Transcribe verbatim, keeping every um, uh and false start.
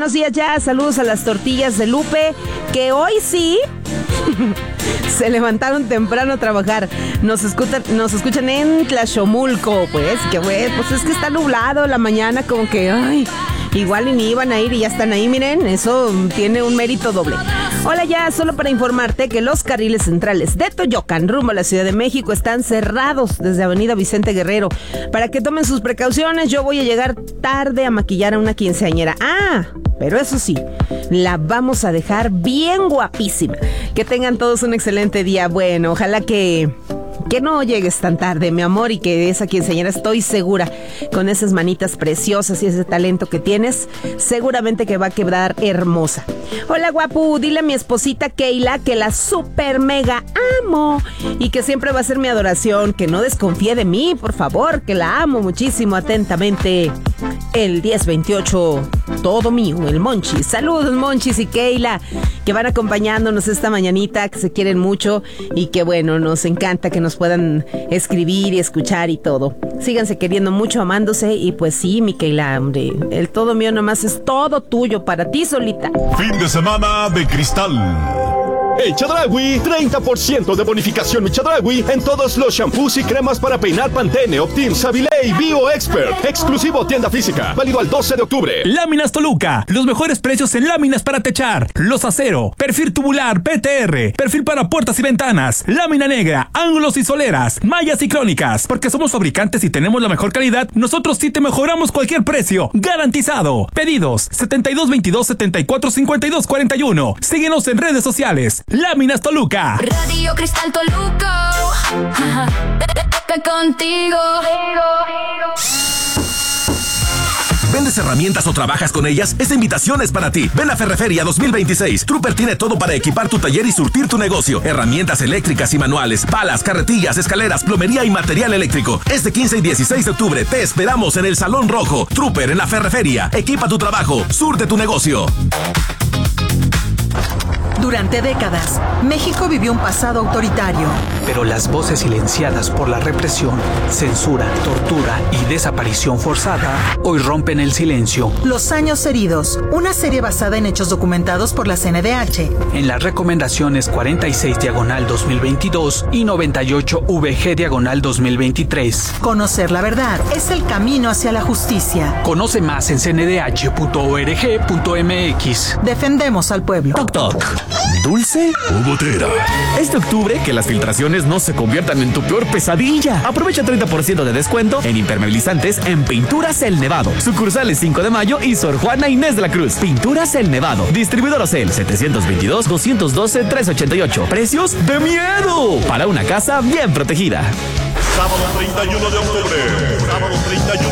buenos días ya. Saludos a las tortillas de Lupe, que hoy sí se levantaron temprano a trabajar. Nos escuchan, nos escuchan en Tlachomulco, pues, que bueno, pues es que está nublado la mañana, como que, ay, igual y ni iban a ir y ya están ahí, miren, eso tiene un mérito doble. Hola ya, solo para informarte que los carriles centrales de Toyocan rumbo a la Ciudad de México están cerrados desde Avenida Vicente Guerrero. Para que tomen sus precauciones, yo voy a llegar tarde a maquillar a una quinceañera. Ah, pero eso sí, la vamos a dejar bien guapísima. Que tengan todos un excelente día. Bueno, ojalá que... que no llegues tan tarde, mi amor, y que esa quinceañera, estoy segura, con esas manitas preciosas y ese talento que tienes, seguramente que va a quedar hermosa. Hola, guapu, dile a mi esposita Keila que la super mega amo y que siempre va a ser mi adoración, que no desconfíe de mí, por favor, que la amo muchísimo. Atentamente, el diez veintiocho, todo mío, el Monchis. Saludos, Monchis y Keila, que van acompañándonos esta mañanita, que se quieren mucho y que, bueno, nos encanta que nos puedan escribir y escuchar y todo. Síganse queriendo mucho, amándose y pues sí, mi Keila, hombre, el todo mío nomás es todo tuyo, para ti solita. Fin de semana de Cristal. En Chedraui, treinta por ciento de bonificación en Chedraui en todos los shampoos y cremas para peinar Pantene, Optim, Saviley, Bio Expert. Exclusivo tienda física, válido al doce de octubre. Láminas Toluca, los mejores precios en láminas para techar, los acero, perfil tubular, P T R, perfil para puertas y ventanas, lámina negra, ángulos y soleras, mallas y crónicas. Porque somos fabricantes y tenemos la mejor calidad, nosotros sí te mejoramos cualquier precio, garantizado. Pedidos setenta y dos veintidós setenta y cuatro cincuenta y dos cuarenta y uno. Síguenos en redes sociales. Láminas Toluca. Radio Cristal Toluca. Contigo. ¿Vendes herramientas o trabajas con ellas? Esta invitación es para ti. Ven a Ferreferia dos mil veintiséis. Trooper tiene todo para equipar tu taller y surtir tu negocio. Herramientas eléctricas y manuales, palas, carretillas, escaleras, plomería y material eléctrico. Este quince y dieciséis de octubre te esperamos en el Salón Rojo. Trooper en la Ferreferia. Equipa tu trabajo, surte tu negocio. Durante décadas, México vivió un pasado autoritario. Pero las voces silenciadas por la represión, censura, tortura y desaparición forzada hoy rompen el silencio. Los años heridos, una serie basada en hechos documentados por la C N D H. En las recomendaciones cuarenta y seis diagonal dos mil veintidós y noventa y ocho V G diagonal dos mil veintitrés. Conocer la verdad es el camino hacia la justicia. Conoce más en c n d h punto org punto m x. Defendemos al pueblo. Toc toc. ¿Dulce o gotera? Este octubre, que las filtraciones no se conviertan en tu peor pesadilla. Aprovecha treinta por ciento de descuento en impermeabilizantes en Pinturas El Nevado. Sucursales cinco de mayo y Sor Juana Inés de la Cruz. Pinturas El Nevado. Distribuidor Ocel setecientos veintidós, doscientos doce, trescientos ochenta y ocho. Precios de miedo para una casa bien protegida. Sábado treinta y uno de octubre. Sábado treinta y uno